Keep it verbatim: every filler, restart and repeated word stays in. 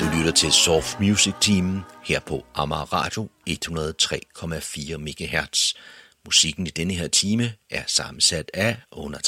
Du lytter til Soft Music Team her på Amager Radio et hundrede og tre komma fire megahertz. Musikken i denne her time er sammensat af under